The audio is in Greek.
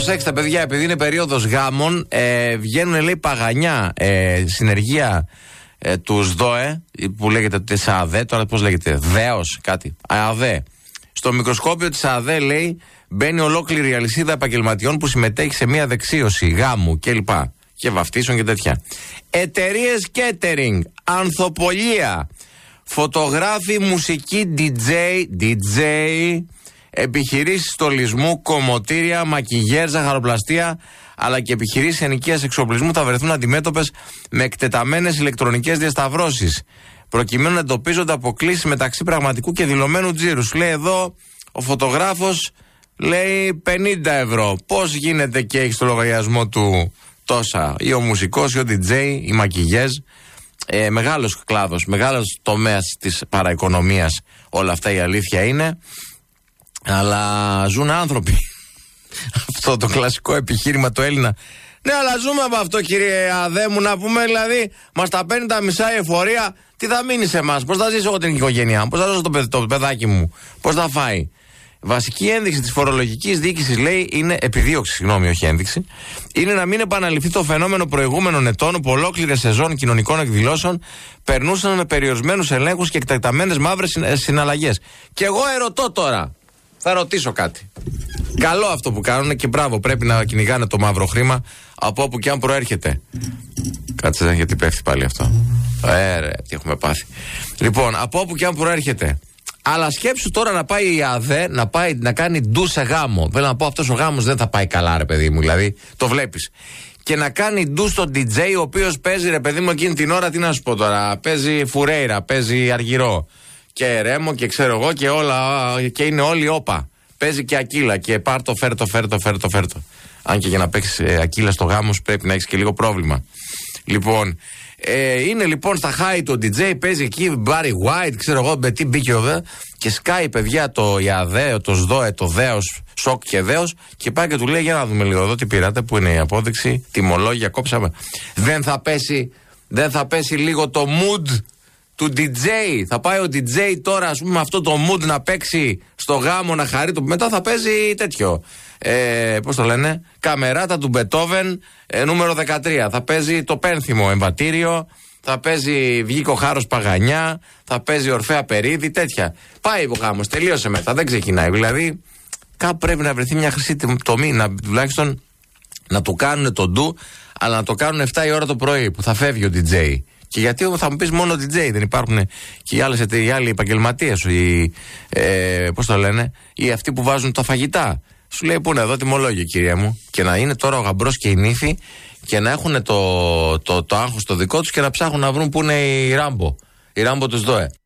προσέξτε, παιδιά, επειδή είναι περίοδος γάμων, βγαίνουν, λέει, παγανιά συνεργεία του ΣΔΟΕ, που λέγεται της ΑΔΕ, τώρα πώς λέγεται, ΔΕΟΣ, κάτι, ΑΔΕ. Στο μικροσκόπιο της ΑΔΕ, λέει, μπαίνει ολόκληρη η αλυσίδα επαγγελματιών που συμμετέχει σε μια δεξίωση γάμου κλπ. Και βαφτίσεων και τέτοια. Εταιρείες catering, ανθοπολία, φωτογράφοι, μουσική, DJ, επιχειρήσεις στολισμού, κομμωτήρια, μακιγέρ, ζαχαροπλαστεία, αλλά και επιχειρήσεις ενοικίας εξοπλισμού θα βρεθούν αντιμέτωπες με εκτεταμένες ηλεκτρονικές διασταυρώσεις, προκειμένου να εντοπίζονται αποκλίσεις μεταξύ πραγματικού και δηλωμένου τζίρου. Λέει εδώ ο φωτογράφος, λέει 50 ευρώ. Πώς γίνεται και έχει στο λογαριασμό του τόσα? Ή ο μουσικός, ή ο DJ, οι μακιγέζ. Μεγάλος κλάδος, μεγάλος τομέας της παραοικονομίας, όλα αυτά η αλήθεια είναι. Αλλά ζουν άνθρωποι. Αυτό το κλασικό επιχείρημα του Έλληνα. Ναι, αλλά ζούμε από αυτό, κύριε Αδέ μου, να πούμε, δηλαδή, μας τα παίρνει τα μισά η εφορία. Τι θα μείνει σε εμάς, πώς θα ζήσω εγώ την οικογένειά μου, πώς θα ζήσω το παιδάκι μου, πώς θα φάει? Βασική ένδειξη της φορολογικής διοίκησης, λέει, είναι επιδίωξη, συγγνώμη, όχι ένδειξη, είναι να μην επαναληφθεί το φαινόμενο προηγούμενων ετών που ολόκληρες σεζόν κοινωνικών εκδηλώσεων περνούσαν με περιορισμένους ελέγχους και εκτεταμένες μαύρες συναλλαγές. Και εγώ ερωτώ τώρα, θα ρωτήσω κάτι. Καλό αυτό που κάνουν και μπράβο, πρέπει να κυνηγάνε το μαύρο χρήμα από όπου και αν προέρχεται. Κάτσε, γιατί πέφτει πάλι αυτό. Ρε, τι έχουμε πάθει. Λοιπόν, από όπου και αν προέρχεται. Αλλά σκέψου τώρα να πάει η ΑΔΕ να κάνει ντου σε γάμο. Θέλω να πω, αυτός ο γάμος δεν θα πάει καλά, ρε παιδί μου. Δηλαδή, το βλέπεις. Και να κάνει ντου στον DJ, ο οποίος παίζει, ρε παιδί μου, εκείνη την ώρα, τι να σου πω τώρα. Παίζει Φουρέιρα, παίζει Αργυρό. Και Ρέμο και ξέρω εγώ και όλα. Και είναι όλοι όπα. Παίζει και Ακύλα. Και πάρτο, φέρτο. Αν και για να παίξει Ακύλα στο γάμο σου πρέπει να έχει και λίγο πρόβλημα. Λοιπόν. Είναι λοιπόν στα high το DJ, παίζει εκεί Barry White, ξέρω εγώ με τι μπήκε και σκάει, παιδιά, το ΙΑΔΕ, το ΣΔΟΕ, το ΔΕΟΣ, ΣΟΚ και ΔΕΟΣ, και πάει και του λέει, για να δούμε λίγο εδώ τι πήρατε, που είναι η απόδειξη, τιμολόγια, κόψαμε. Δεν θα πέσει λίγο το mood του DJ? Θα πάει ο DJ τώρα, ας πούμε, με αυτό το mood να παίξει στο γάμο, να χαρεί το. Μετά θα παίζει τέτοιο. Πώς το λένε, καμεράτα του Μπετόβεν, νούμερο 13. Θα παίζει το πένθυμο εμβατήριο, θα παίζει Βγήκο Χάρος Παγανιά, θα παίζει Ορφέα Περίδη, τέτοια. Πάει ο γάμος, τελείωσε μετά, δεν ξεκινάει. Δηλαδή, κάπου πρέπει να βρεθεί μια χρυσή τομή, τουλάχιστον να του κάνουν το ντου, αλλά να το κάνουν 7 η ώρα το πρωί που θα φεύγει ο DJ. Και γιατί θα μου πεις μόνο DJ, δεν υπάρχουν και οι άλλοι επαγγελματίες, πώς το λένε, οι αυτοί που βάζουν τα φαγητά. Σου λέει, πού είναι εδώ τιμολόγιο, κυρία μου. Και να είναι τώρα ο γαμπρός και η νύφη και να έχουν το άγχος το δικό τους και να ψάχνουν να βρουν πού είναι η Ράμπο του ΣΔΟΕ.